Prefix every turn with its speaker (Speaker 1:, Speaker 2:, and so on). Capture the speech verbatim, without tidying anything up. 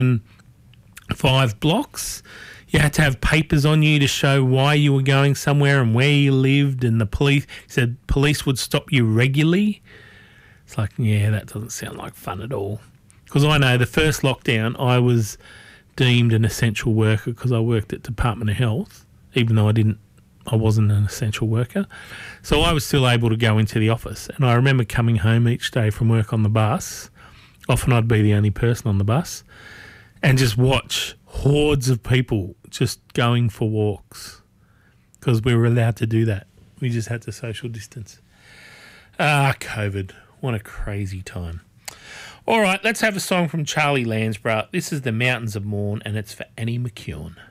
Speaker 1: five blocks. You had to have papers on you to show why you were going somewhere and where you lived, and the police said police would stop you regularly. It's like, yeah, that doesn't sound like fun at all. Because I know the first lockdown I was deemed an essential worker because I worked at Department of Health, even though I didn't, I wasn't an essential worker. So I was still able to go into the office. And I remember coming home each day from work on the bus. Often I'd be the only person on the bus, and just watch hordes of people just going for walks because we were allowed to do that. We just had to social distance. Ah, COVID. What a crazy time. All right, let's have a song from Charlie Lansborough. This is The Mountains of Morn, and it's for Annie McEwen.